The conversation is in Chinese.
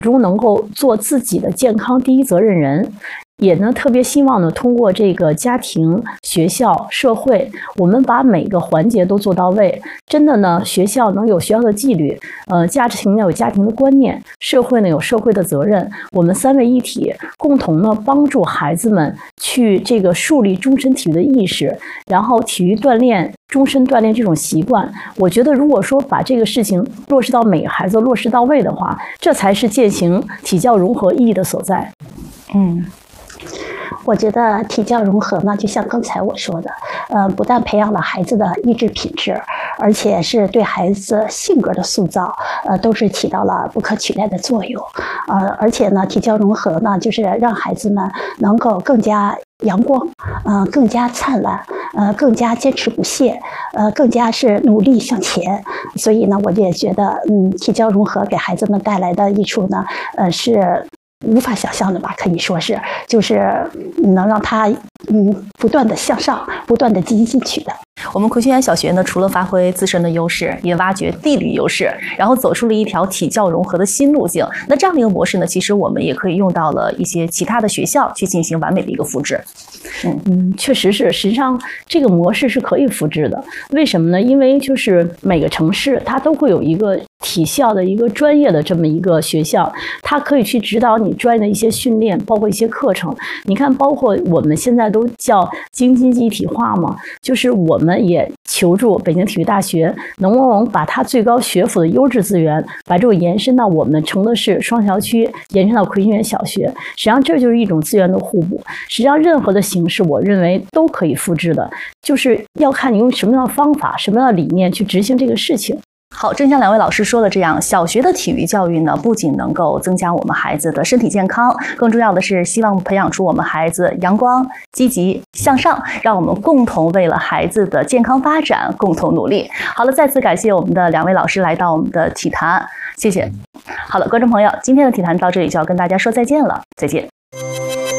终能够做自己的健康第一责任人。也呢，特别希望呢，通过这个家庭、学校、社会，我们把每个环节都做到位。真的呢，学校能有学校的纪律，家庭呢有家庭的观念，社会呢有社会的责任。我们三位一体，共同呢帮助孩子们去这个树立终身体育的意识，然后体育锻炼。终身锻炼这种习惯，我觉得如果说把这个事情落实到每个孩子落实到位的话，这才是践行体教融合意义的所在。 我觉得体教融合呢，就像刚才我说的，不但培养了孩子的意志品质，而且是对孩子性格的塑造，都是起到了不可取代的作用。而且呢，体教融合呢，就是让孩子们能够更加阳光，更加灿烂，更加坚持不懈，更加是努力向前。所以呢，我也觉得，体教融合给孩子们带来的益处呢，是无法想象的吧，可以说是，就是能让他不断的向上，不断的积极进取的。 我们葵青园小学呢，除了发挥自身的优势，也挖掘地理优势，然后走出了一条体教融合的新路径。那这样的一个模式呢，其实我们也可以用到了一些其他的学校去进行完美的一个复制。 确实是，实际上这个模式是可以复制的。为什么呢？因为就是每个城市它都会有一个体校的一个专业的这么一个学校，它可以去指导你专业的一些训练，包括一些课程。你看，包括我们现在都叫京津冀一体化嘛，就是我们也求助北京体育大学，能不能把它最高学府的优质资源，把这种延伸到我们承德市双桥区，延伸到葵青园小学。实际上这就是一种资源的互补。实际上任何的形式，我认为都可以复制的，就是要看你用什么样的方法、什么样的理念去执行这个事情。 好，正像两位老师说的这样，小学的体育教育呢，不仅能够增加我们孩子的身体健康，更重要的是希望培养出我们孩子阳光、积极、向上，让我们共同为了孩子的健康发展共同努力。好了，再次感谢我们的两位老师来到我们的体坛，谢谢。好了，观众朋友，今天的体坛到这里就要跟大家说再见了，再见。